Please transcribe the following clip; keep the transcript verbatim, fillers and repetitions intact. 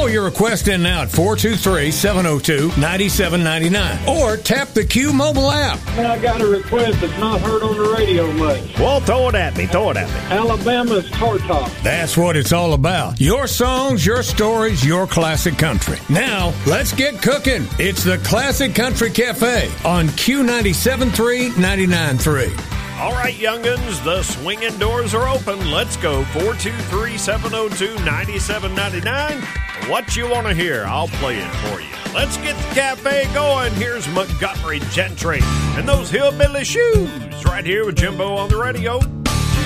Throw your request in now at four two three, seven oh two, nine seven nine nine or tap the Q mobile app. I got a request that's not heard on the radio much. Well, throw it at me. Throw it at me. Alabama's Tar Top. That's what it's all about. Your songs, your stories, your classic country. Now, let's get cooking. It's the Classic Country Cafe on Q ninety-seven point three, ninety-nine point three. All right, young'uns, the swinging doors are open. Let's go. four two three, seven oh two, nine seven nine nine. What you want to hear, I'll play it for you. Let's get the cafe going. Here's Montgomery Gentry and those hillbilly shoes right here with Jimbo on the radio.